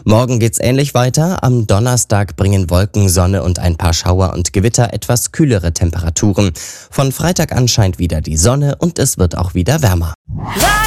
Morgen geht's ähnlich weiter. Am Donnerstag bringen Wolken, Sonne und ein paar Schauer und Gewitter etwas kühlere Temperaturen. Von Freitag an scheint wieder die Sonne und es wird auch wieder wärmer.